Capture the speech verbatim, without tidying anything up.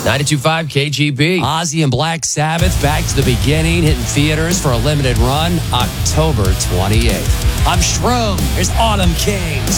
ninety-two point five K G B. Ozzy and Black Sabbath back to the beginning, hitting theaters for a limited run October twenty-eighth. I'm Shroom. Here's Autumn Kings.